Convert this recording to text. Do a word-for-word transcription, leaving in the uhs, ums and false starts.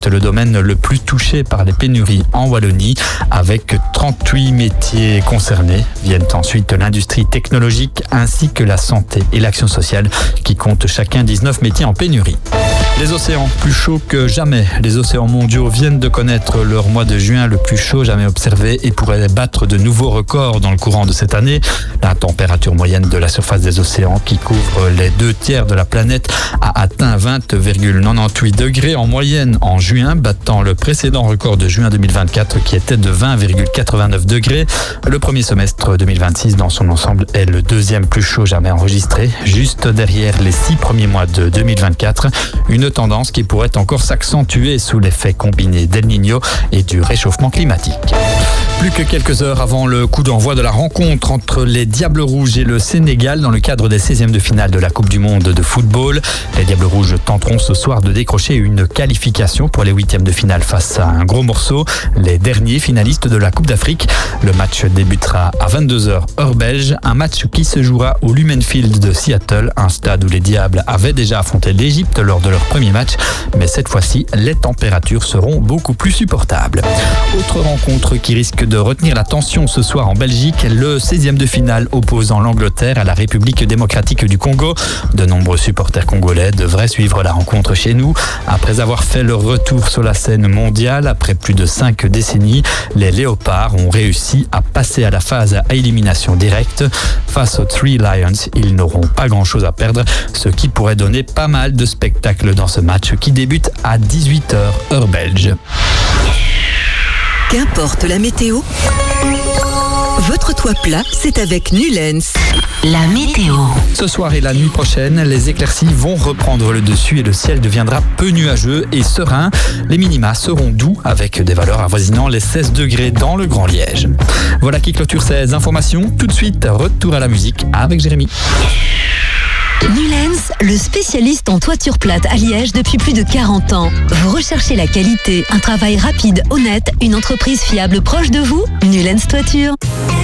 le domaine le plus touché par les pénuries en Wallonie, avec trente-huit métiers concernés. Viennent ensuite l'industrie technologique ainsi que la santé et l'action sociale qui comptent chacun dix-neuf métiers en pénurie. Les océans plus chauds que jamais. Les océans mondiaux viennent de connaître leur mois de juin le plus chaud jamais observé et pourraient battre de nouveaux records dans le courant de cette année. La température moyenne de la surface des océans, qui couvre les deux tiers de la planète, a atteint vingt virgule quatre-vingt-dix-huit degrés en moyenne en juin, battant le précédent record de juin deux mille vingt-quatre qui était de vingt virgule quatre-vingt-neuf degrés. Le premier semestre deux mille vingt-six dans son ensemble est le deuxième plus chaud jamais enregistré, juste derrière les six premiers mois de deux mille vingt-quatre. Une tendance qui pourrait encore s'accentuer sous l'effet combiné d'El Niño et du réchauffement climatique. Plus que quelques heures avant le coup d'envoi de la rencontre entre les Diables Rouges et le Sénégal dans le cadre des seizièmes de finale de la Coupe du Monde de football. Les Diables Rouges tenteront ce soir de décrocher une qualification pour les huitièmes de finale face à un gros morceau, les derniers finalistes de la Coupe d'Afrique. Le match débutera à vingt-deux heures heure belge, un match qui se jouera au Lumen Field de Seattle, un stade où les Diables avaient déjà affronté l'Égypte lors de leur premier match, mais cette fois-ci, les températures seront beaucoup plus supportables. Autre rencontre qui risque de retenir l'attention ce soir en Belgique, le seizième de finale opposant l'Angleterre à la République démocratique du Congo. De nombreux supporters congolais devraient suivre la rencontre chez nous. Après avoir fait leur retour sur la scène mondiale après plus de cinq décennies, les Léopards ont réussi à passer à la phase à élimination directe. Face aux Three Lions, ils n'auront pas grand-chose à perdre, ce qui pourrait donner pas mal de spectacles dans ce match qui débute à dix-huit heures heure belge. Qu'importe la météo, votre toit plat, c'est avec Nulens. La météo. Ce soir et la nuit prochaine, les éclaircies vont reprendre le dessus et le ciel deviendra peu nuageux et serein. Les minima seront doux avec des valeurs avoisinant les seize degrés dans le Grand Liège. Voilà qui clôture ces informations. Tout de suite, retour à la musique avec Jérémy. Nulens, le spécialiste en toiture plate à Liège depuis plus de quarante ans. Vous recherchez la qualité, un travail rapide, honnête, une entreprise fiable proche de vous? Nulens Toiture.